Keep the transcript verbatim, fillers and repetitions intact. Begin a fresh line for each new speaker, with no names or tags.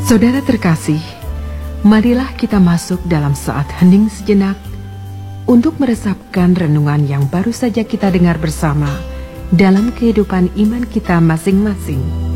Saudara terkasih, marilah kita masuk dalam saat hening sejenak untuk meresapkan renungan yang baru saja kita dengar bersama dalam kehidupan iman kita masing-masing.